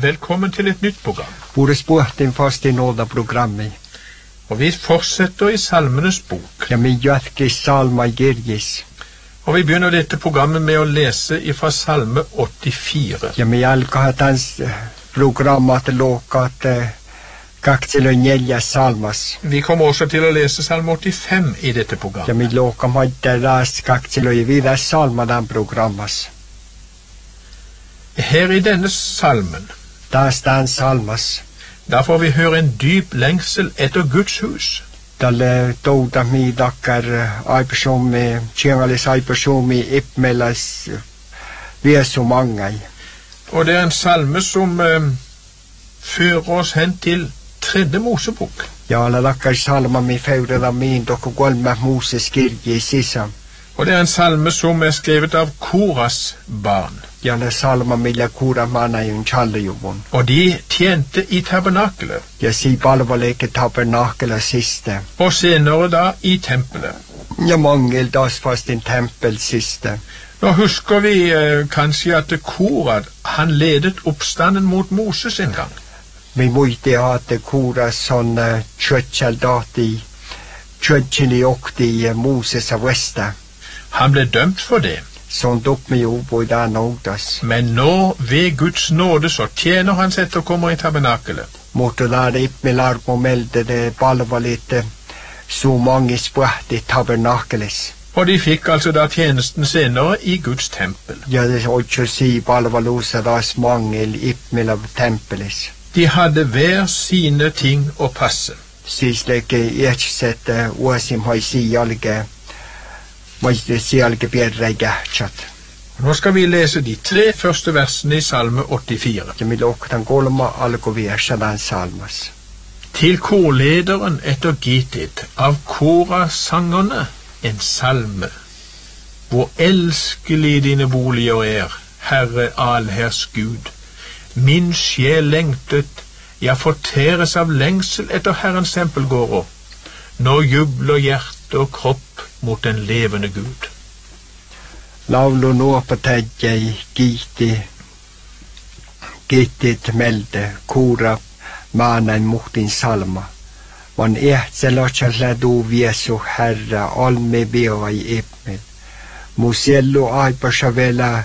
velkommen til et nytt program. Hvor sporten fast i nåda programmet. Og vi fortsetter i Salmenes bok. Ja, mi jatke salma gergis. Og vi begynner dette programmet med å lese fra Salme 84. Ja, mi alka hatans programmat lokat kaktelo nelja salmas. Vi kommer også til å lese Salme 85 i dette programmet. Ja, mi lokam hadde ras kaktelo i videre salma den programmas. Her i denne salmen, da stan salmas. Da får vi høre en dyp lengsel etter Guds hus. Dalle douda mi dakkar aipersomi, tjengalis aipersomi ipmelas vieso mangai. Og det en salme som fører oss hen til 3. Mosebok. Ja, la dakkar salma mi feureda min dokko golma Moses kirje i sisam. Og det en salme som skrevet av Koras barn. Ja, la salma milla kura mana i un challejubon. Og de tjente i tabernakelet. Ja, si balvaleke tabernakelet siste. Og senere da i tempelet. Ja, mangel das fast in tempel siste. Nå husker vi kanskje at Korad, han ledet oppstanden mot Moses en gang. Vi måtte ha at Kora sånn kjøttsoldat i kjøttjeli okti Moses av Vesta. Han ble dømt for det. Sånn opp med jobb og da nådas. Men nå, ved Guds nåde, så tjener han seg til å komme i tabernakelet. Måtte lære opp med larm og melde det balvalete så mange spratt i tabernakeles. Og de fikk altså da tjenesten senere i Guds tempel. Ja, det er også å si balvalosa das mangel opp med av tempeles. De hadde hver sine ting å passe. Sislekke ikke sette oasim har si alge, måtte si alge bedre gærtsatt. Nå skal vi lese de 3 første versene i Salme 84. Jeg vil også den golma algo versa den salmas. Til korlederen etter Gittit av Kora-sangerne en salme. Hvor elskelig dine boliger Herre allherrs Gud. Min sjel lengtet, ja forteres av lengsel etter Herrens tempelgårder. Nå jubler hjerte og kropp mot den levende Gud. Laulo nuopatætjäi Gittit melde Kora maanain muhtin salma. Van ehtselotsalla du viesu Herra alme beoi ipmel. Musellu aipasa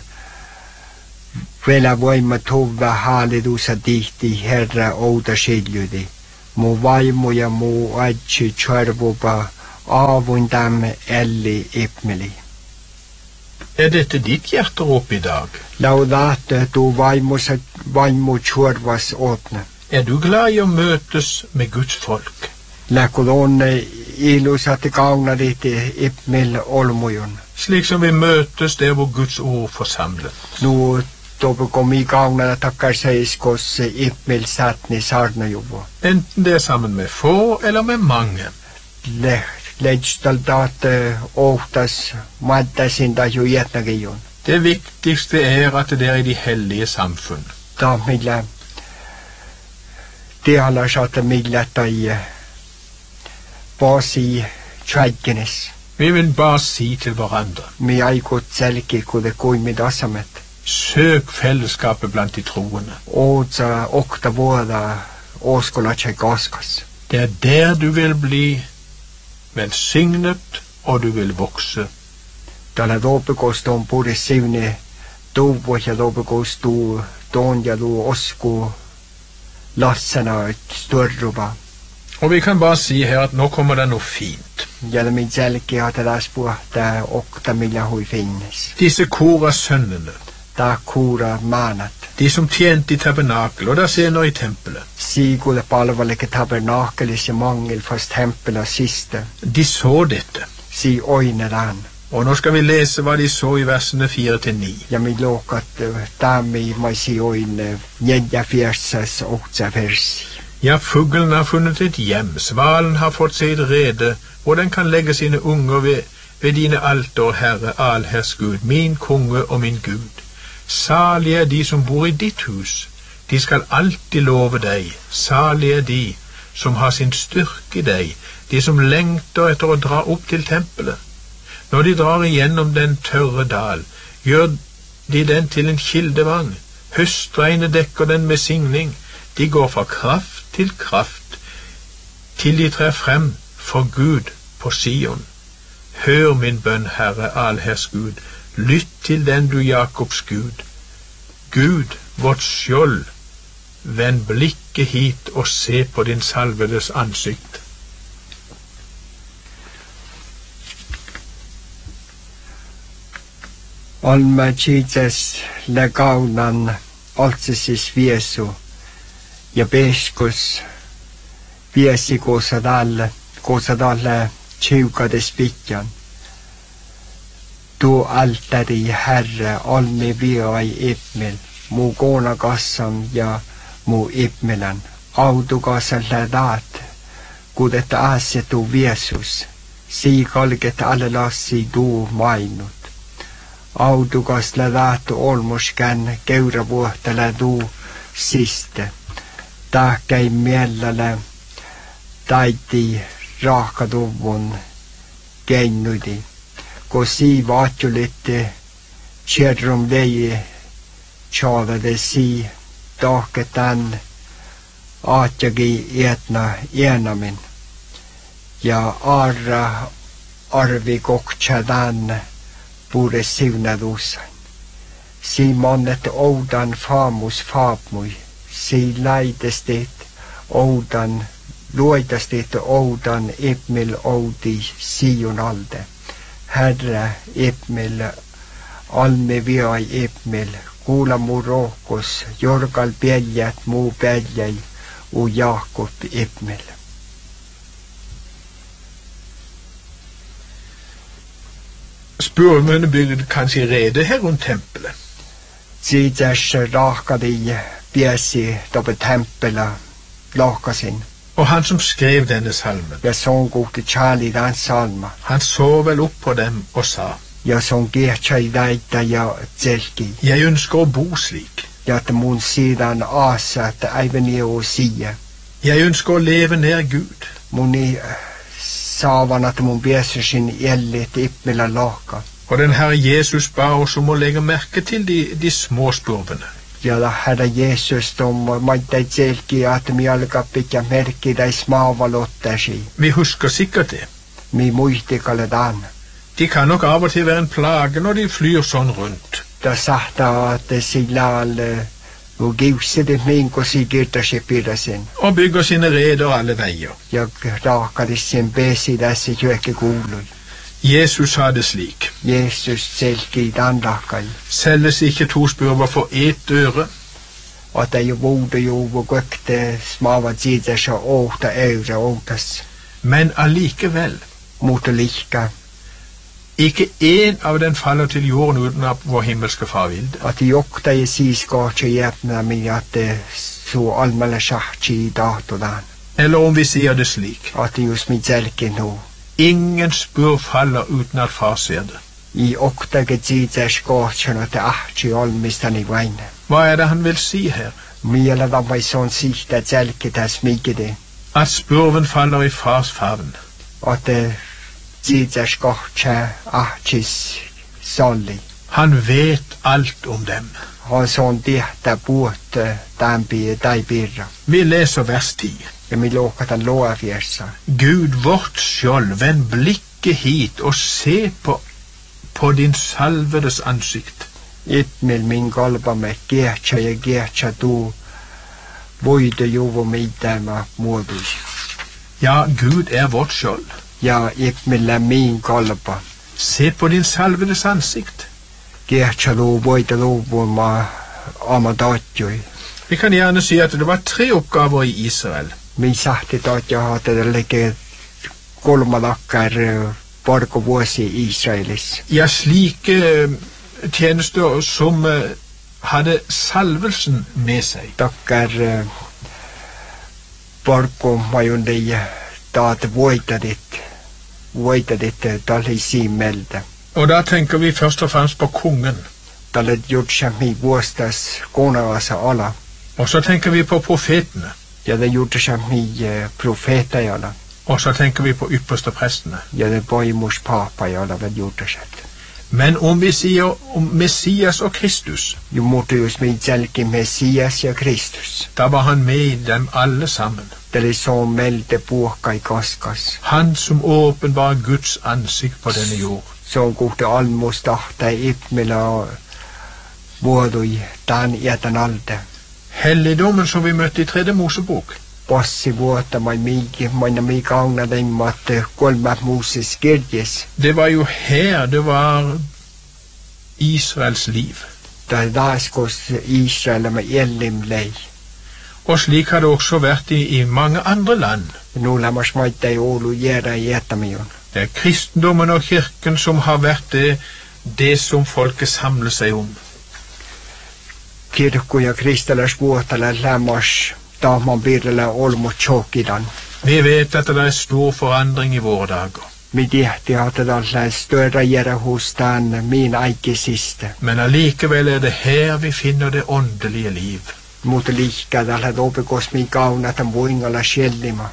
Vela voima tuva haalidusa dihti Herra outa siljudi. Mu vaimu ja mu adsi tjärvuba avun damme elli ipmeli. Dette ditt hjerterop i dag? Laudate du vaimu tjärvas åtne. Du glad i å møtes med Guds folk? Läkulonne ilus at gauna ditt ipmel olmujon. Slik som vi møtes der hvor Guds ord forsamlet. Nu Tobe kom i gauna takkar seiskos ipmel satni sarnajubo. Enten det sammen med få eller med mange. Ledstaldat åhtas maddasinda jo jetnagijon. Det viktigste at det i de hellige samfunn. Da milla det alla satt milla tai basi tjaggenes. Vi vil bare si til hverandre. Mi ei godt selke kude koi med asamet. Søk fellesskapet blant de troende. Åza okta våda åskola tjeggaskas. Det der du vil bli velsignet, og du vil vokse. Da la dobegås de både sivne dovåkja dobegås du donja du osko lassena størruba. Og vi kan bare si her at nå kommer det noe fint. Gjelde min selke at det spurte okta milla hui finnes. Disse Kora-sønnene. Da Kora manat. De som tjente i tabernakel, og da senere i tempelet. Sigule palvalike tabernakelis i mangel fast tempelet siste. De så dette. Si øyne den. Og nå skal vi lese hva de så i versene 4-9. Ja, mi lokat dami mai si øyne njedja fjersas åkta versi. Ja, fuglen har funnet et hjem, svalen har fått seg et rede, hvor den kan legge sine unger ved dine alter, Herre, allherrs Gud, min konge og min Gud. Salige de som bor i ditt hus, de skal alltid love deg. Salige de som har sin styrke i deg, de som lengter etter å dra opp til tempelet. Når de drar igjennom den tørre dal, gjør de den til en kildevang. Høstregnet dekker den med signing. De går fra kraft, til de trer frem for Gud på Sion. Hør min bønn, Herre, allherrs Gud. Lytt til den, du Jakobs Gud. Gud, vårt skjold, vend blikket hit og se på din salvedes ansikt. Olemme Jesus legaunan altsis viesu ja peskus viesi koosadalle tjugades pitjan. Tu altari Herre olmi viai ipmel, mu koonakassam ja mu ipmelan. Audukasalle taat, kudet aase tu viesus, siikalget alle lassi tuu mainut. Audukas lädaatu olmuskän keuravuohtele tuu siste. Tahkei mielläle taiti rahkatuvun keinnuti. Kun sii vaatjulitte tjerrum leie tjaadade sii tahketan aatjagi ietna ienamin. Ja arra arvi koktsadan puure siunaduusan. Sii mannet oudan faamus faapmui. Sii laidestit oudan luidastit oudan ipmil oudi siun alde. Herre ipmil almi viai ipmil. Kuula mu rohkus jorgal peljät muu peljäi u Jakob ipmil. Spurvene bygde kanskje rede her rundt tempelet. Sides rahkadi piesi toppe tempelet lahkasin. Og han som skrev denne salmen, Ja sån gode Charlie den salma. han så vel opp på dem og sa, Ja sån gertjai daita ja tselki. jeg ønsker å bo slik. Ja at mun sidan asat aiveni o sie. Jeg ønsker å leve nær Gud. Mun i saavan at mun pieser sin jellit ipmillä lahka. Og den Herre Jesus ba oss om å legge merke til de små spurvene. Ja da Herra Jesus tom maittai tselki at mi alkaa pitää merkkiä smaavalottasi. Vi husker sikkert det. Mi muistikalle dan. De kan nok av og til være en plage når de flyr sånn rundt. Da sahtaa at sillä alle giusidet minko sigirtasi pidasin. Og bygger sine reder alle veier. Ja raakadis sen besi tässä juekke kuului. Jesus sa det slik. Jesus tselki dan raakal. Selges ikke 2 spurver for 1 øre. At ei vuudu juuvu kökte smaavat siitsessa outa eure outas. Men allikevel, Muuta lihka. ikke en av den faller til jorden uten at vår himmelske far vil det. At jokta ja siis kaatse jäpnä mi at su almalla sahtsi tahtodan. Eller om vi sier det slik, At just mi tselki nu. ingen spurv faller uten at far ser det. I oktage siitsess kaatsena te ahtsi olmistani vain. Hva det han vil si her? Miellä vai son sihta tselki täs mikide. At spurven faller i fars favn. At siitsess kaatse ahtsis salli. Han vet alt om dem. Han son tehtä puut tämpi tai pirra. Vi leser vers 10. Ja mi lookatan loafiersa. Gud, vårt skjold, vend blikket hit og se på din salvedes ansikt. Ipmil min kalbamme kehtsä tuu voide juvu mitämä muodus. Ja, Gud vårt skjold. Ja ipmillä min kalba. Se på din salvedes ansikt. Kehtsä luu voide luuvuma amadatjui. Vi kan gjerne si at det var 3 oppgaver i Israel. Min sahti tatja haate leke kolmalakkar parko vuosi Israelis. Ja, slike tjenester som hadde salvelsen med seg. Takkar parko majundi taat voitadit talli siimmeltä. Og da tenker vi først og fremst på kongen. Talle jutsami vuostas koonavasa ala. Og så tenker vi på profetene. Ja det jutsami profeetajala. Og så tenker vi på ypperste prestene. Ja det poimus paapajala vel jutsat. Men om vi sier om Messias og Kristus, jo moeten jos me jälki Messias ja Kristus. da var han med i dem alle sammen. Tälle så melde puhkai kaskas. Han som åpenbar Guds ansikt på denne jord. Se on kohti almustahta ipmillä vuodui tämän jätän alta. Helligdommen som vi møtte i 3. Mosebok, Passi vuotta maina mikä auna leimmat 3 Moses kirjes. det var jo her det var Israels liv. Tai taas Israel med ellim lei. Og slik har det også vært i mange andre land. Nulla mas maita ei ollut jäädä jättämion. Det er kristendommen og kirken som har vært det som folket samler seg om. Kirkko ja kristiläisvuotella lämmas tahman piirrellä olmut chokidan. Vi vet at det er stor forandring i våre dager. Mi tihti hatetaan större jäädä hos tämän min aikisiste. Men allikevel er det her vi finner det åndelige liv. Mutta liikkaa tällä topikos mi kauna tämän voingalla sjellima.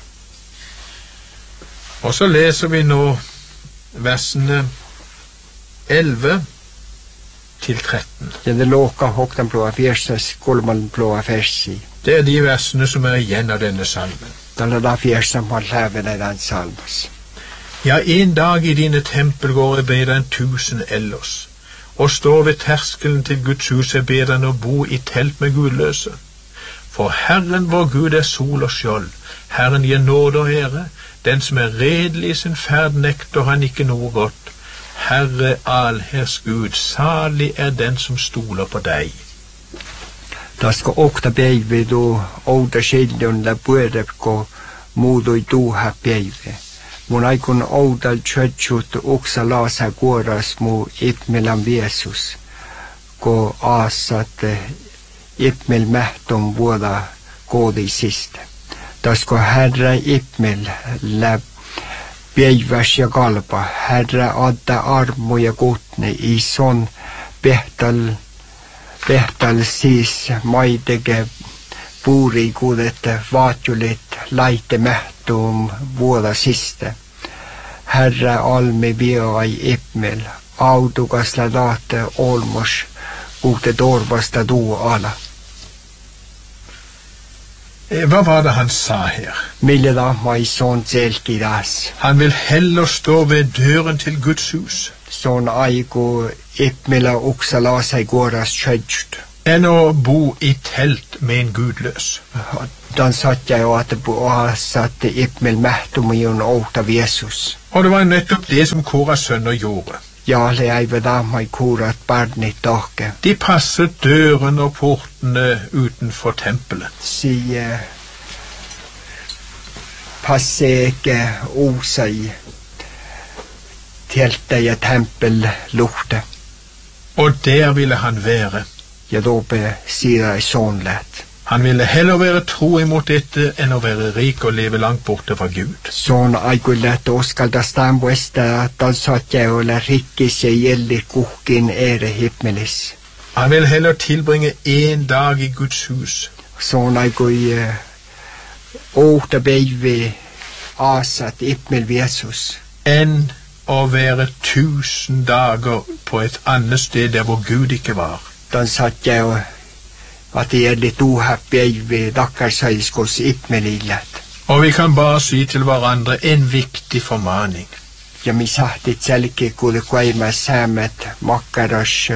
Og så leser vi nå versene 11 til 13. Ja det låka hoktan blåa fjersas kolman blåa fersi. Det er de versene som er igjen av denne salmen. Tällä da fjersan man lävene den salmas. Ja, en dag i dine tempelgårder er bedre enn 1000 ellers, og står ved terskelen til Guds hus er bedre enn å bo i telt med gudløse. For Herren vår Gud er sol og skjold, Herren gir nåde og ære, den som er redelig i sin ferd nekter han ikke noe godt. Herre allhers Gud, salig er den som stoler på deg. Tasko okta päivä tuo outa siljon la puerepko muutui tuuha päivä. Mun aikun outal tjötsut oksa laasa kuoras mu ipmelan viesus, ko aasat ipmel mähton vuoda koodisista. Tasko Herra ipmel la päiväs ja kalpa, Herra adda armo ja kutne i son Pehtal siis maitege puuri kuudette vaatjulit laite mähtuum vuoda siste. Herra almi vioi ipmel, autukas la taate olmos, kuute torvasta tuu ala. Hva var det han sa her? Mille da ma ei soon selkidas. Han vil heller stå ved døren til Guds hus Soon aiku ipmela uksa laasai kuoras tjötsut. enn å bo i telt med en gudløs. Dan satja jo at satte ipmel mähtumion outa viesus. Og det var nettopp det som Koras sønner gjorde. Jaale äivä damai kuurat barnit tahke. De passet dørene og portene utenfor tempelet. Si passeeke usai teltä ja tempelluhte. Og der ville han være. Ja dope sirai sonlät. Han ville heller være tro imot dette enn å være rik og leve langt borte fra Gud. Soon aikuillet uskaldas tampuesta tal satja olla rikkis ja jelli kuhkin ere himmelis. Han vil heller tilbringe en dag i Guds hus Soon aikui outa päivi aasat ipmel viesus. enn å være 1000 dager på et annet sted der hvor Gud ikke var. Dan satja jo at jelli tuha päivi takkarsaiskos ipmelillet. Og vi kan bare si til hverandre en viktig formaning. Ja mi sahtit selki kuule kuaimas säämet makkaras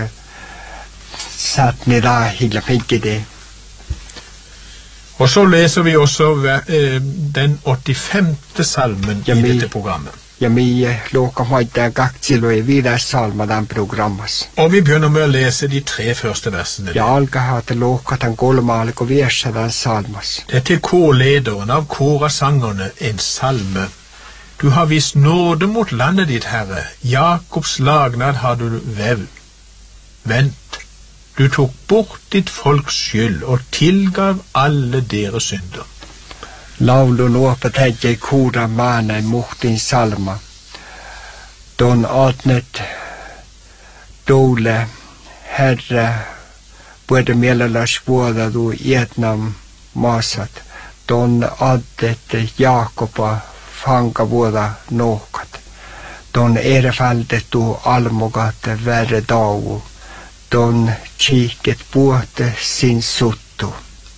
satt nirahilla pinkide. Og så leser vi også den 85. salmen i dette programmet. Ja mi luokka maittaa kaksiloi viides salma tämän programmas. Og vi begynner med å lese de 3 første versene. Ja alkahat luokka tämän kolmaaliko viessä tämän salmas. Det er til korlederen av Korasangerne en salme. Du har vist nåde mot landet ditt, Herre. Jakobs lagnad har du vendt. Du tok bort ditt folks skyld og tilgav alle deres synder. Laulu luopa täjä kuura maanai muhtin salma. Don adnet doule Herra puede mielelläs vuodadu Vietnam maasat. Don adnet Jaakoba fanga vuoda nohkat. Don erfaltettu almogat verre dau. Don kiket båte sin suttu.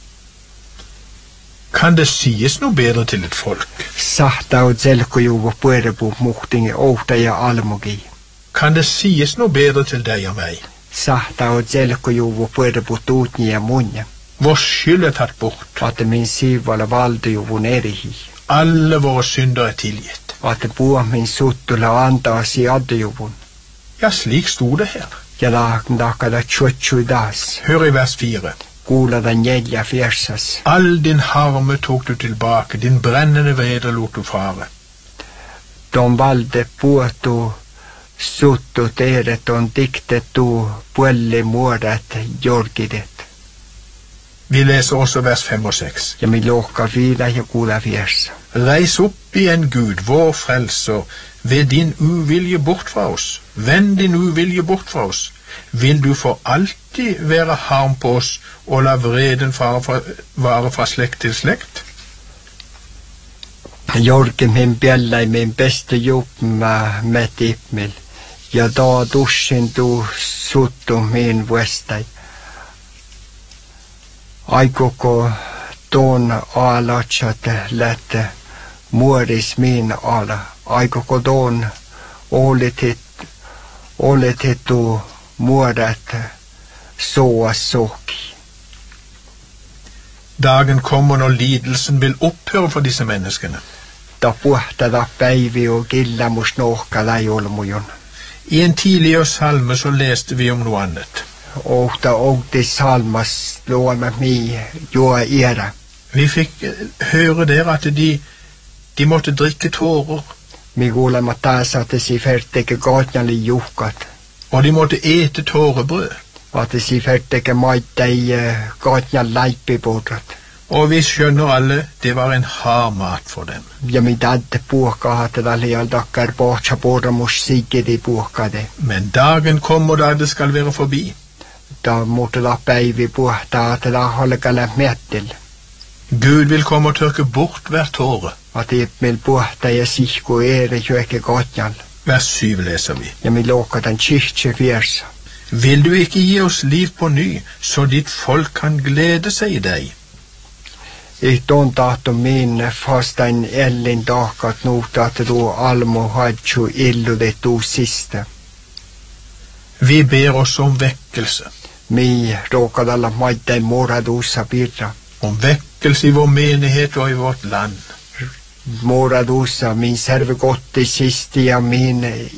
Kan det sies noe bedre til et folk? Sahta og zelkojuvo puerepu muhtinge outa ja almogi. Kan det sies noe bedre til deg og meg? Sahta og zelkojuvo puerepu tuutni ja munja. Vår skyld er tatt bort. At min sivala valdejuvun erihi. Alle våre synder er tilgitt. At puo min suttula antaasi addejuvun. Ja, slik sto det her. Ja laakndakada tjotju das. Hør i vers 4. Kuulada neljä fiersas. All din harme tok du tilbake, din brennende vrede lot du fare. De valde puotu suttu teeret on diktettu puellimuodat jorgidet. Vi leser også vers 5 og 6. Ja mi lohka viila ja kuula fiersa. Reis opp igjen, Gud, vår frelser, ved din uvilje bort fra oss. Vend din uvilje bort fra oss. Vil du for alltid være harm på oss og la vreden vare fra slekt til slekt? Jorge min bjella i min beste jupma med ipmil. Ja da dussin du suttu min vuestai. Aikoko tuon alatsat lätte muoris min ala. Aikoko tuon oletettu muodat soa soki. Dagen kommer når lidelsen vil opphøre for disse menneskene. Da puhtada päivi og killamus nohka läjolmujun. I en tidligere salme så leste vi om noe annet. Ohta ogti salmas luoma mi juo era. Vi fikk høre der at de måtte drikke tårer, Mi kuulema taas si ferteke kaatjali juhkat. og de måtte ete tårebrød. Si ferteke maittai kaatjal laippipuudrat. Og vi skjønner alle, det var en hard mat for dem. Ja mi tadde puhkahatela liial takkar pohtsa puuramus siikedi puhkade. Men dagen kommer da det skal være forbi. Da muutela päivi puhtaatela holkala miettil. Gud vil komme og tørke bort hver tåre. Ipmil puhta ja sihku ere jueke kaatjal. Vers 7 leser vi. Ja mi lohkatan tsihtse fiersa. Vil du ikke gi oss liv på ny, så ditt folk kan glede seg i deg? I tuon tahto min fastain ellin tahkat nuutat tu almu hadju illude tu sista. Vi ber oss om vekkelse. Mi rookadalla maittain muraduussa pirra. Om vekkelse i vår menighet og i vårt land. Muraduussa min servekotti sisti ja min